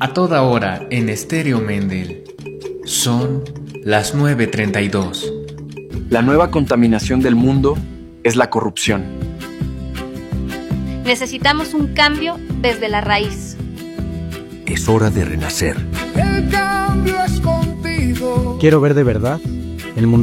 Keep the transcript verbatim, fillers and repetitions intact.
A toda hora en Estéreo Mendel. Son las nueve treinta y dos. La nueva contaminación del mundo es la corrupción. Necesitamos un cambio desde la raíz. Es hora de renacer. El cambio es contigo. Quiero ver de verdad el mundo